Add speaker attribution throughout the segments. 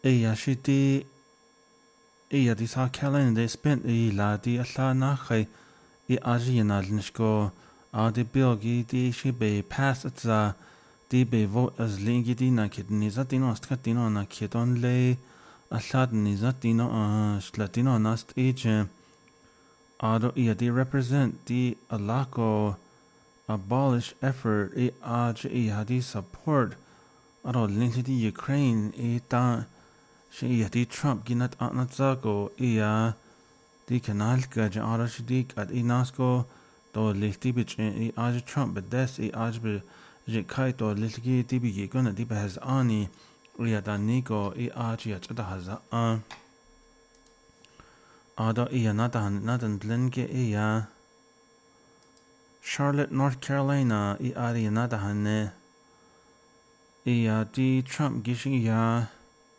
Speaker 1: Shiti di South Carolina they spent la di alla nachai aji yanalnishko di bilgi di she be pass at di be vote as lingi di na kidney zatino skatino na kidon le allad ni zatino shlatino nast age ado di represent di alako abolish effort di support ado linki di Ukraine ta she di Trump ginat anatzago di kanal ka ado shdik at inasko to lihti bich Trump bedes be kai to lihti di bi gona di behaz ani da niko da haza ado nadan dlenke Charlotte, North Carolina nada hanne di Trump gishi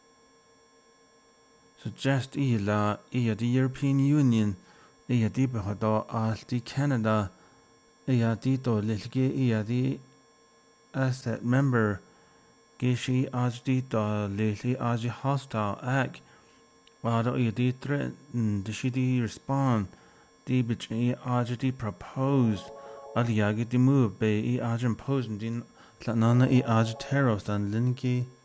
Speaker 1: suggest the European Union di behado di Canada di to lilge di asset member gishi di to lilge hostile act wado di threat di respond di bich di proposed di move be imposed din tlanana terrorist and linki